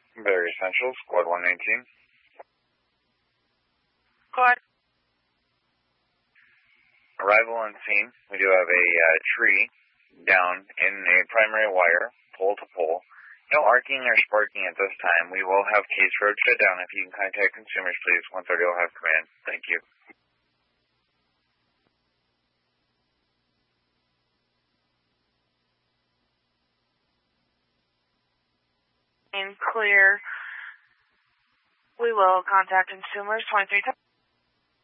Very Essential, Squad 119. Squad. Arrival on scene. We do have a tree down in a primary wire, pole to pole. No arcing or sparking at this time. We will have case road shut down. If you can contact consumers, please. 130 will have command. Thank you. And clear. We will contact consumers 23 times.